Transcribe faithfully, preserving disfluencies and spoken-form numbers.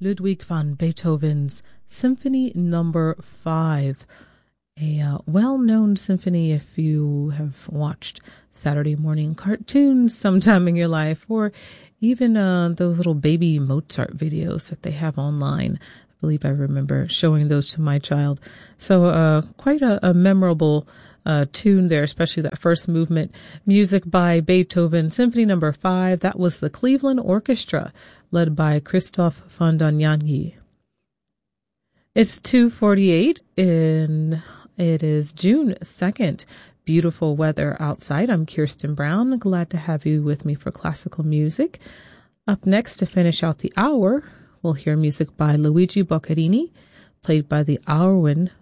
Ludwig van Beethoven's Symphony Number Five, a uh, well-known symphony if you have watched Saturday morning cartoons sometime in your life, or even uh, those little baby Mozart videos that they have online. I believe I remember showing those to my child. So uh, quite a, a memorable uh, tune there, especially that first movement. Music by Beethoven, Symphony Number Five. That was the Cleveland Orchestra, led by Christoph von Dohnanyi. It's two forty-eight, and it is June second. Beautiful weather outside. I'm Kirsten Brown. Glad to have you with me for classical music. Up next, to finish out the hour, we'll hear music by Luigi Boccherini, played by the Aurwin